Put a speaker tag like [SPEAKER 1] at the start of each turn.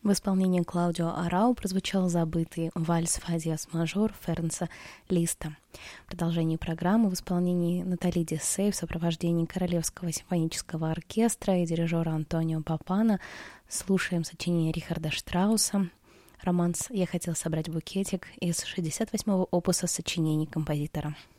[SPEAKER 1] В исполнении Клаудио Арау прозвучал забытый вальс фа диез мажор Фернса Листа. В продолжении программы в исполнении Натали Десей в сопровождении Королевского симфонического оркестра и дирижера Антонио Папана слушаем сочинение Рихарда Штрауса «Романс «Я хотел собрать букетик» из 68-го опуса сочинений композитора.